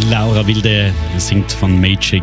Laura Wilde singt von Magic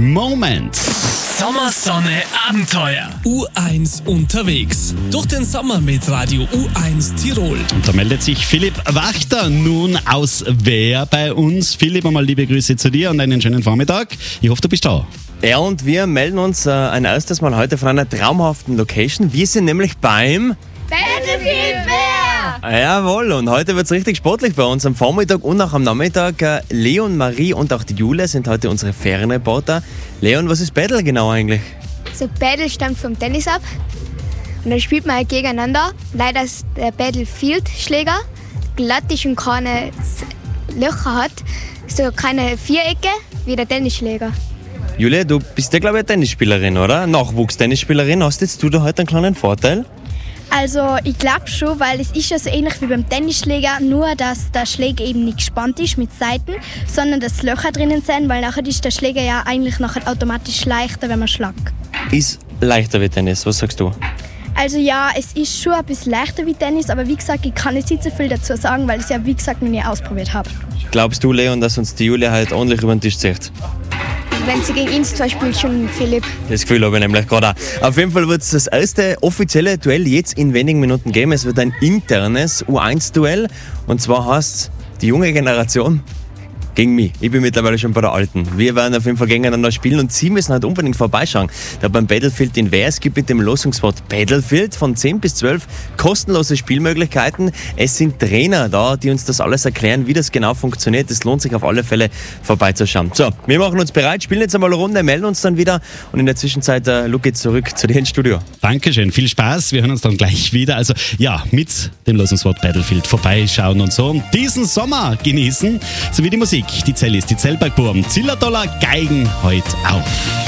Moments. Sommersonne Abenteuer. U1 unterwegs. Durch den Sommer mit Radio U1 Tirol. Und da meldet sich Philipp Wachter nun aus Wehr bei uns. Philipp, einmal liebe Grüße zu dir und einen schönen Vormittag. Ich hoffe, du bist da. Ja, und wir melden uns ein erstes Mal heute von einer traumhaften Location. Wir sind nämlich beim Battlefield Wehr! Jawohl, und heute wird es richtig sportlich bei uns am Vormittag und auch am Nachmittag. Leon, Marie und auch die Julia sind heute unsere Ferienreporter. Leon, was ist Battle genau eigentlich? So Battle stammt vom Tennis ab und da spielt man halt gegeneinander. Leider ist der Battlefield-Schläger glatt ist und keine Löcher hat, so keine Vierecke wie der Tennisschläger. Julia, du bist ja, glaube ich, eine Tennisspielerin, oder? Nachwuchstennisspielerin. Hast jetzt du da heute einen kleinen Vorteil? Also ich glaube schon, weil es ist ja so ähnlich wie beim Tennisschläger, nur dass der Schläger eben nicht gespannt ist mit Seiten, sondern dass Löcher drinnen sind, weil nachher ist der Schläger ja eigentlich nachher automatisch leichter, wenn man schlägt. Ist leichter wie Tennis, was sagst du? Also ja, es ist schon ein bisschen leichter wie Tennis, aber wie gesagt, ich kann nicht so viel dazu sagen, weil ich es ja wie gesagt noch nie ausprobiert habe. Glaubst du, Leon, dass uns die Julia heute ordentlich über den Tisch zieht? Wenn sie gegen ihn zwar spielt, schon Philipp. Das Gefühl habe ich nämlich gerade auch. Auf jeden Fall wird es das erste offizielle Duell jetzt in wenigen Minuten geben. Es wird ein internes U1-Duell. Und zwar heißt es, die junge Generation gegen mich. Ich bin mittlerweile schon bei der Alten. Wir werden auf jeden Fall gegeneinander spielen und Sie müssen halt unbedingt vorbeischauen. Da beim Battlefield in Wehr. Es gibt mit dem Losungswort Battlefield von 10 bis 12 kostenlose Spielmöglichkeiten. Es sind Trainer da, die uns das alles erklären, wie das genau funktioniert. Es lohnt sich auf alle Fälle vorbeizuschauen. So, wir machen uns bereit, spielen jetzt einmal eine Runde, melden uns dann wieder und in der Zwischenzeit Luke zurück zu dir ins Studio. Dankeschön, viel Spaß. Wir hören uns dann gleich wieder. Also ja, mit dem Losungswort Battlefield vorbeischauen und so. Diesen Sommer genießen, sowie die Musik. Die Cellis, die Zellbergburm, Zillertaler Geigen heute auf.